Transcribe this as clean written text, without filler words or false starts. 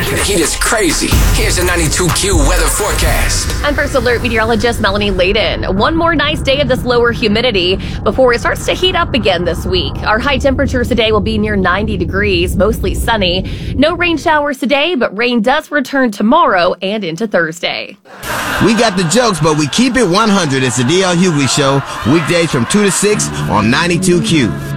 The heat is crazy. Here's a 92Q weather forecast. I'm First Alert meteorologist Melanie Layden. One more nice day of this lower humidity before it starts to heat up again this week. Our high temperatures today will be near 90 degrees, mostly sunny. No rain showers today, but rain does return tomorrow and into Thursday. We got the jokes, but we keep it 100. It's the DL Hughley Show, weekdays from 2 to 6 on 92Q.